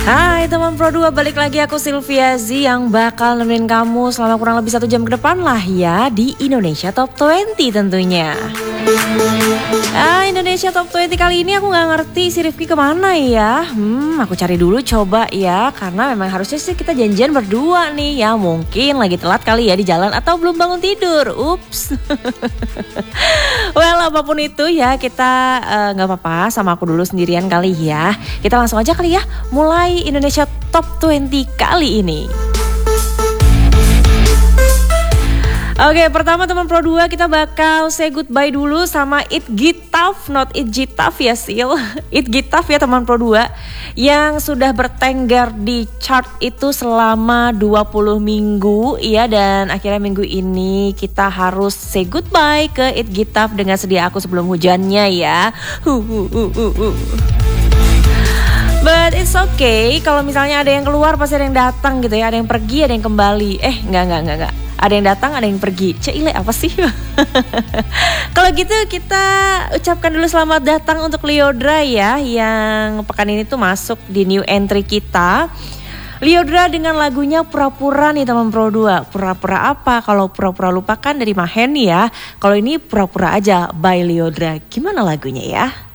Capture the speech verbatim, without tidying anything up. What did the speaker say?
Hai teman Pro dua, balik lagi aku Sylvia Z yang bakal nemenin kamu selama kurang lebih satu jam ke depan lah ya di Indonesia Top dua puluh tentunya. Ah, Indonesia Top dua puluh kali ini aku gak ngerti si Rifki kemana ya. Hmm, aku cari dulu coba ya, karena memang harusnya sih kita janjian berdua nih ya. Mungkin lagi telat kali ya di jalan atau belum bangun tidur. Ups. Well, apapun itu ya kita uh, gak apa-apa sama aku dulu sendirian kali ya. Kita langsung aja kali ya mulai Indonesia Top dua puluh kali ini. Oke, pertama teman Pro dua kita bakal say goodbye dulu sama It Get Tough, not It Get Tough ya Sil. It Get Tough ya teman Pro dua yang sudah bertengger di chart itu selama dua puluh minggu ya, dan akhirnya minggu ini kita harus say goodbye ke It Get Tough dengan sedia aku sebelum hujannya ya. Hu, hu, hu, hu, hu. But it's okay, kalau misalnya ada yang keluar pasti ada yang datang gitu ya, ada yang pergi ada yang kembali. Eh enggak enggak enggak enggak. Ada yang datang, ada yang pergi. Cile apa sih? Kalau gitu kita ucapkan dulu selamat datang untuk Lyodra ya, yang pekan ini tuh masuk di new entry kita. Lyodra dengan lagunya Pura-Pura nih teman Pro dua. Pura-pura apa? Kalau pura-pura lupakan dari Mahen ya. Kalau ini pura-pura aja by Lyodra. Gimana lagunya ya?